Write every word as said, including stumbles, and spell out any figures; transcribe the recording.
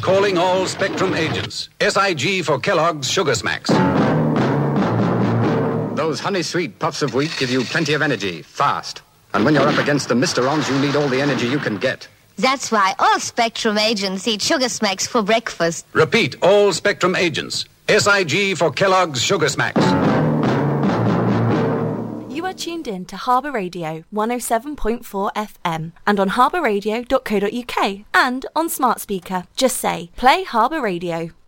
calling all Spectrum agents. S I G for Kellogg's Sugar Smacks. Those honey-sweet puffs of wheat give you plenty of energy, fast. And when you're up against the Misterons, you need all the energy you can get. That's why all Spectrum agents eat Sugar Smacks for breakfast. Repeat, all Spectrum agents. S I G for Kellogg's Sugar Smacks. You are tuned in to Harbour Radio one oh seven point four F M and on harbour radio dot co dot uk and on smart speaker. Just say, play Harbour Radio.